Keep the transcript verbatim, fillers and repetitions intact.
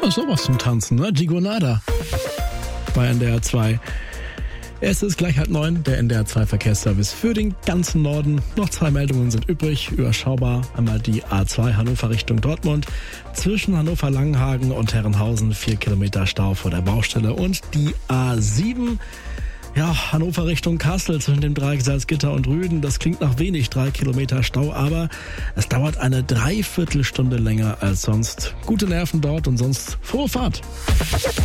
Ja, sowas zum Tanzen, ne? Gigonada bei N D R zwei. Es ist gleich halb neun, der N D R zwei Verkehrsservice für den ganzen Norden. Noch zwei Meldungen sind übrig, überschaubar. Einmal die A zwei Hannover Richtung Dortmund. Zwischen Hannover-Langenhagen und Herrenhausen vier Kilometer Stau vor der Baustelle. Und die A sieben, ja, Hannover Richtung Kassel zwischen dem Dreieck Salzgitter und Rügen. Das klingt nach wenig, drei Kilometer Stau, aber es dauert eine Dreiviertelstunde länger als sonst. Gute Nerven dort und sonst frohe Fahrt.